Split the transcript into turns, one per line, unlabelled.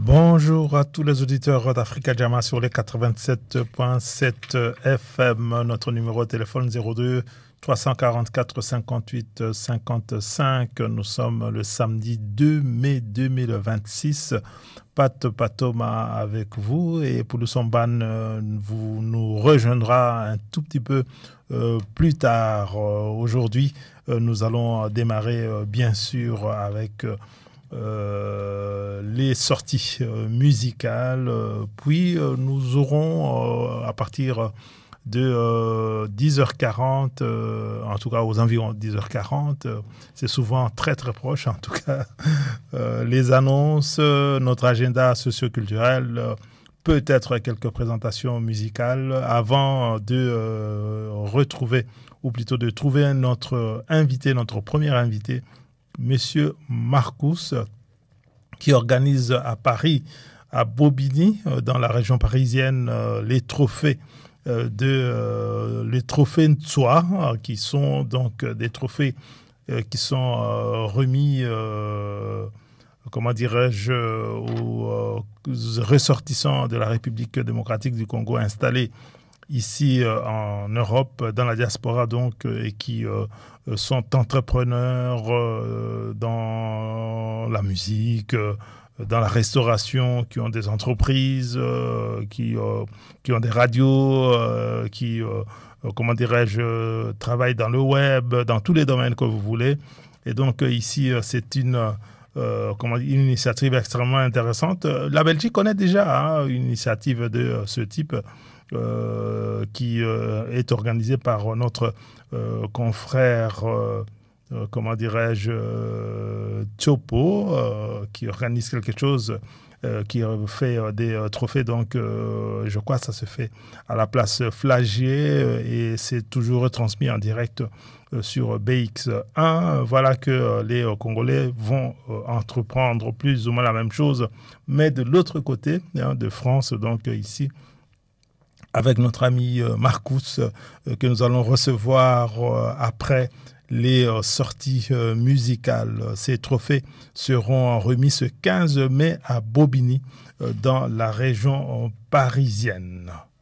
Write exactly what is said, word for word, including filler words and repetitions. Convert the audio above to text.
Bonjour à tous les auditeurs d'Africa Jama sur les quatre-vingt-sept virgule sept F M. Notre numéro de téléphone zéro deux trois cent quarante-quatre cinquante-huit cinquante-cinq. Nous sommes le samedi deux mai deux mille vingt-six. Pat Patoma avec vous et Poulou Somban euh, vous nous rejoindra un tout petit peu euh, plus tard. Euh, aujourd'hui, euh, nous allons démarrer euh, bien sûr avec euh, Euh, les sorties euh, musicales, euh, puis euh, nous aurons euh, à partir de euh, dix heures quarante, euh, en tout cas aux environs de dix heures quarante, euh, c'est souvent très très proche en tout cas, euh, les annonces, euh, notre agenda socio-culturel, euh, peut-être quelques présentations musicales avant de euh, retrouver, ou plutôt de trouver notre invité, notre premier invité, Monsieur Marcus, qui organise à Paris, à Bobigny, dans la région parisienne, les trophées de euh, les trophées Ntswa, qui sont donc des trophées euh, qui sont euh, remis, euh, comment dirais-je, aux, aux ressortissants de la République démocratique du Congo installés ici euh, en Europe, dans la diaspora donc, euh, et qui euh, sont entrepreneurs euh, dans la musique, euh, dans la restauration, qui ont des entreprises, euh, qui, euh, qui ont des radios, euh, qui, euh, comment dirais-je, travaillent dans le web, dans tous les domaines que vous voulez. Et donc ici, c'est une... Euh, comment dire, une initiative extrêmement intéressante. La Belgique connaît déjà hein, une initiative de ce type. Euh, qui euh, est organisé par notre euh, confrère, euh, euh, comment dirais-je, euh, Tchopo, euh, qui organise quelque chose, euh, qui fait euh, des euh, trophées. Donc, euh, je crois que ça se fait à la place Flagier euh, et c'est toujours retransmis en direct euh, sur B X un. Voilà que euh, les euh, Congolais vont euh, entreprendre plus ou moins la même chose, mais de l'autre côté, hein, de France, donc euh, ici, avec notre ami euh, Marcus, euh, que nous allons recevoir euh, après les euh, sorties euh, musicales. Ces trophées seront remis ce quinze mai à Bobigny, euh, dans la région euh, parisienne.